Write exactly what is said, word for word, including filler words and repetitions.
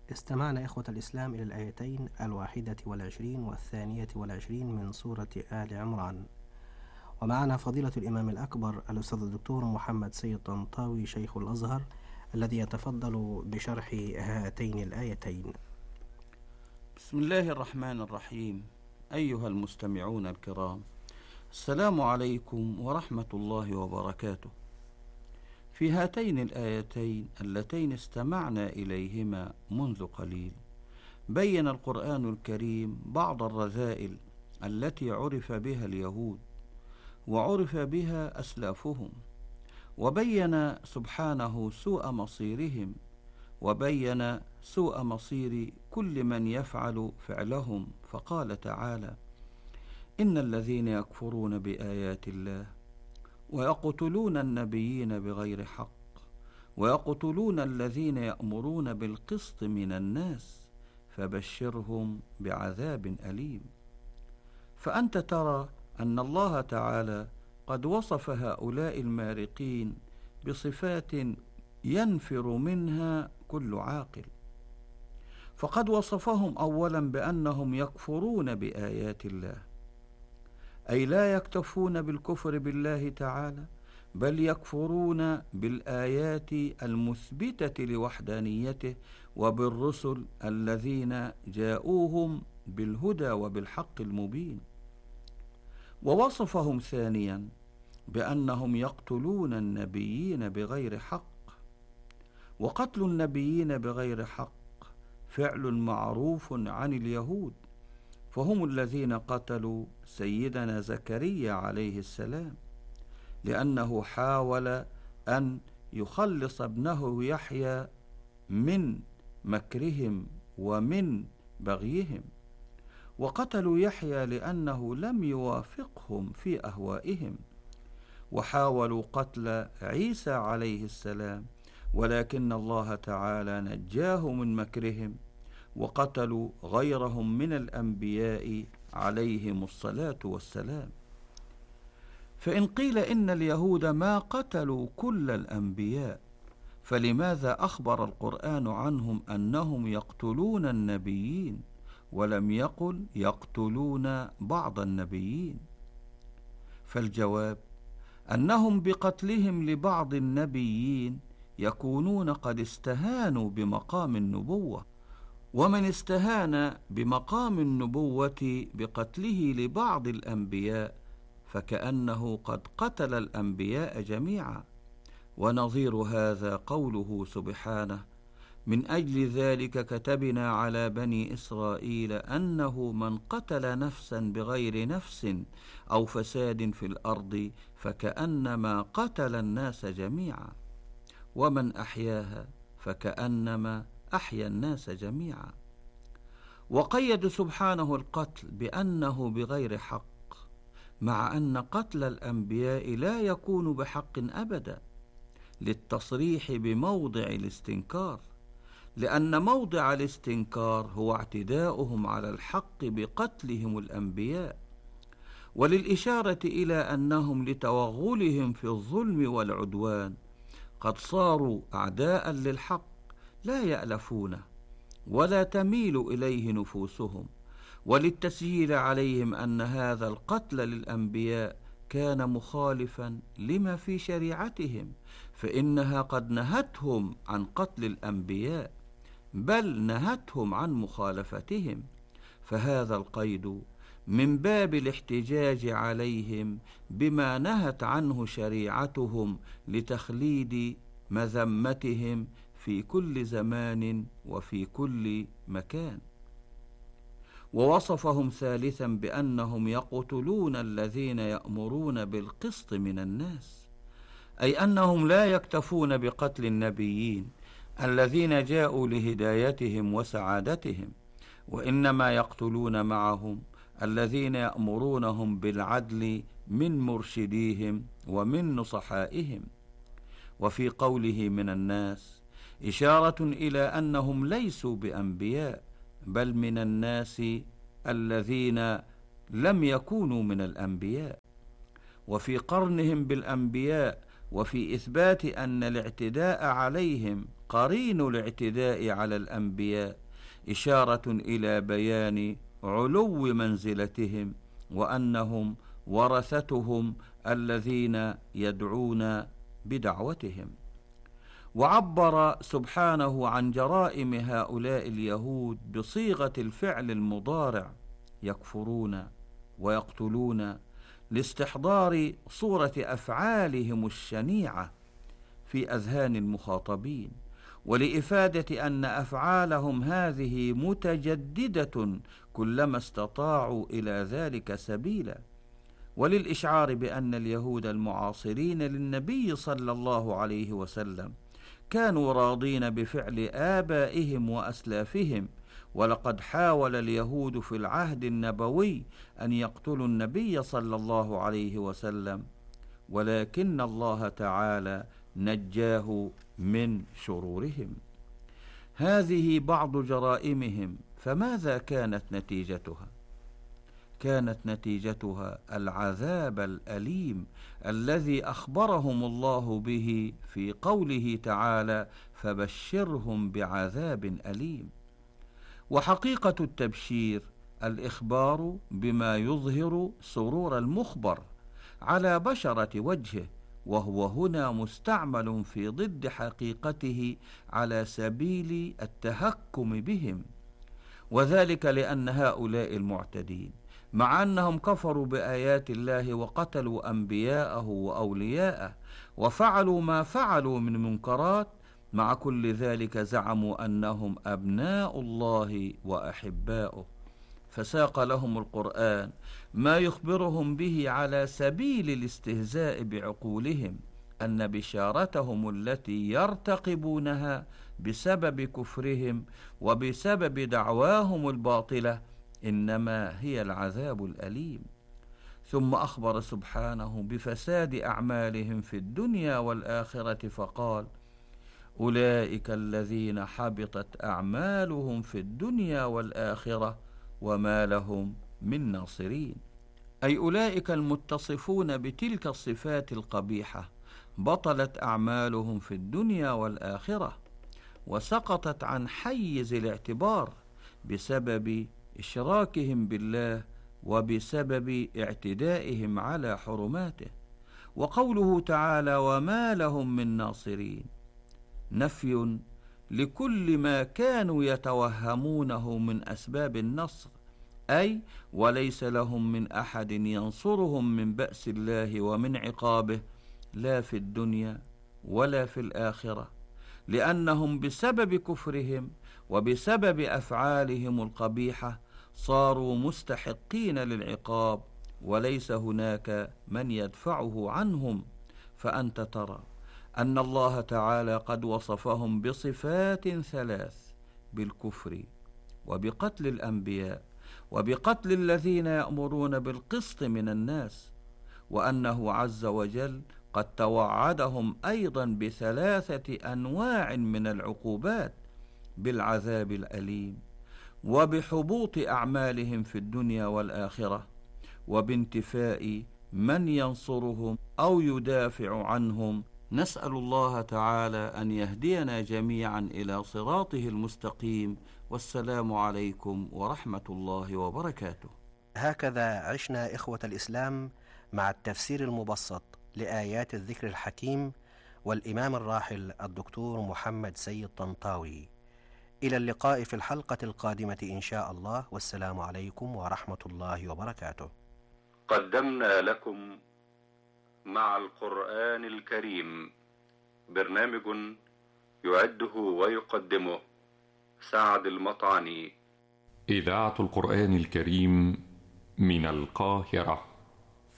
استمعنا إخوة الإسلام إلى الآيتين الواحدة والعشرين والثانية والعشرين من سورة آل عمران، ومعنا فضيلة الإمام الأكبر الأستاذ الدكتور محمد سيد طنطاوي شيخ الأزهر الذي يتفضل بشرح هاتين الآيتين. بسم الله الرحمن الرحيم. أيها المستمعون الكرام، السلام عليكم ورحمة الله وبركاته. في هاتين الآيتين اللتين استمعنا إليهما منذ قليل بين القرآن الكريم بعض الرذائل التي عرف بها اليهود وعرف بها أسلافهم، وبين سبحانه سوء مصيرهم، وبين سوء مصير كل من يفعل فعلهم، فقال تعالى: إن الذين يكفرون بآيات الله ويقتلون النبيين بغير حق ويقتلون الذين يأمرون بالقسط من الناس فبشرهم بعذاب أليم. فأنت ترى أن الله تعالى قد وصف هؤلاء المارقين بصفات ينفر منها كل عاقل، فقد وصفهم أولا بأنهم يكفرون بآيات الله، أي لا يكتفون بالكفر بالله تعالى، بل يكفرون بالآيات المثبتة لوحدانيته وبالرسل الذين جاءوهم بالهدى وبالحق المبين. ووصفهم ثانيا بأنهم يقتلون النبيين بغير حق، وقتل النبيين بغير حق فعل معروف عن اليهود، فهم الذين قتلوا سيدنا زكريا عليه السلام لأنه حاول أن يخلص ابنه يحيى من مكرهم ومن بغيهم، وقتلوا يحيى لأنه لم يوافقهم في أهوائهم، وحاولوا قتل عيسى عليه السلام ولكن الله تعالى نجاه من مكرهم، وقتلوا غيرهم من الأنبياء عليهم الصلاة والسلام. فإن قيل إن اليهود ما قتلوا كل الأنبياء، فلماذا أخبر القرآن عنهم أنهم يقتلون النبيين ولم يقل يقتلون بعض النبيين؟ فالجواب أنهم بقتلهم لبعض النبيين يكونون قد استهانوا بمقام النبوة، ومن استهان بمقام النبوة بقتله لبعض الأنبياء فكأنه قد قتل الأنبياء جميعا. ونظير هذا قوله سبحانه: من أجل ذلك كتبنا على بني إسرائيل أنه من قتل نفسا بغير نفس أو فساد في الأرض فكأنما قتل الناس جميعا، ومن أحياها فكأنما أحيا الناس جميعا. وقيد سبحانه القتل بأنه بغير حق، مع أن قتل الأنبياء لا يكون بحق أبدا، للتصريح بموضع الاستنكار، لأن موضع الاستنكار هو اعتداؤهم على الحق بقتلهم الأنبياء، وللإشارة إلى أنهم لتوغلهم في الظلم والعدوان قد صاروا أعداء للحق لا يألفونه ولا تميل إليه نفوسهم، وللتسجيل عليهم أن هذا القتل للأنبياء كان مخالفا لما في شريعتهم، فإنها قد نهتهم عن قتل الأنبياء، بل نهتهم عن مخالفتهم، فهذا القيد من باب الاحتجاج عليهم بما نهت عنه شريعتهم لتخليد مذمتهم في كل زمان وفي كل مكان. ووصفهم ثالثا بأنهم يقتلون الذين يأمرون بالقسط من الناس، أي أنهم لا يكتفون بقتل النبيين الذين جاءوا لهدايتهم وسعادتهم، وإنما يقتلون معهم الذين يأمرونهم بالعدل من مرشديهم ومن نصحائهم. وفي قوله من الناس إشارة إلى أنهم ليسوا بأنبياء، بل من الناس الذين لم يكونوا من الأنبياء. وفي قرنهم بالأنبياء وفي إثبات أن الاعتداء عليهم قرين الاعتداء على الأنبياء إشارة إلى بيان علو منزلتهم وأنهم ورثتهم الذين يدعون بدعوتهم. وعبر سبحانه عن جرائم هؤلاء اليهود بصيغة الفعل المضارع يكفرون ويقتلون لاستحضار صورة أفعالهم الشنيعة في أذهان المخاطبين، ولإفادة أن أفعالهم هذه متجددة كلما استطاعوا إلى ذلك سبيلا، وللإشعار بأن اليهود المعاصرين للنبي صلى الله عليه وسلم كانوا راضين بفعل آبائهم وأسلافهم. ولقد حاول اليهود في العهد النبوي أن يقتلوا النبي صلى الله عليه وسلم، ولكن الله تعالى نجاه من شرورهم. هذه بعض جرائمهم، فماذا كانت نتيجتها؟ كانت نتيجتها العذاب الأليم الذي أخبرهم الله به في قوله تعالى: فبشرهم بعذاب أليم. وحقيقة التبشير الإخبار بما يظهر سرور المخبر على بشرة وجهه، وهو هنا مستعمل في ضد حقيقته على سبيل التهكم بهم، وذلك لأن هؤلاء المعتدين مع أنهم كفروا بآيات الله وقتلوا أنبياءه وأولياءه وفعلوا ما فعلوا من منكرات، مع كل ذلك زعموا أنهم أبناء الله وأحباؤه، فساق لهم القرآن ما يخبرهم به على سبيل الاستهزاء بعقولهم أن بشارتهم التي يرتقبونها بسبب كفرهم وبسبب دعواهم الباطلة إنما هي العذاب الأليم. ثم أخبر سبحانه بفساد أعمالهم في الدنيا والآخرة فقال: أولئك الذين حبطت أعمالهم في الدنيا والآخرة وما لهم من ناصرين. أي أولئك المتصفون بتلك الصفات القبيحة بطلت أعمالهم في الدنيا والآخرة وسقطت عن حيز الاعتبار بسبب إشراكهم بالله وبسبب اعتدائهم على حرماته. وقوله تعالى: وما لهم من ناصرين، نفي لكل ما كانوا يتوهمونه من أسباب النصر، أي وليس لهم من أحد ينصرهم من بأس الله ومن عقابه، لا في الدنيا ولا في الآخرة، لأنهم بسبب كفرهم وبسبب أفعالهم القبيحة صاروا مستحقين للعقاب، وليس هناك من يدفعه عنهم. فأنت ترى أن الله تعالى قد وصفهم بصفات ثلاث: بالكفر وبقتل الأنبياء وبقتل الذين يأمرون بالقسط من الناس، وأنه عز وجل قد توعدهم أيضا بثلاثة أنواع من العقوبات: بالعذاب الأليم، وبحبوط أعمالهم في الدنيا والآخرة، وبانتفاء من ينصرهم أو يدافع عنهم. نسأل الله تعالى أن يهدينا جميعا إلى صراطه المستقيم، والسلام عليكم ورحمة الله وبركاته. هكذا عشنا إخوة الإسلام مع التفسير المبسط لآيات الذكر الحكيم والإمام الراحل الدكتور محمد سيد طنطاوي. إلى اللقاء في الحلقة القادمة إن شاء الله، والسلام عليكم ورحمة الله وبركاته. قدمنا لكم مع القرآن الكريم برنامج يعده ويقدمه سعد المطعني. إذاعة القرآن الكريم من القاهرة.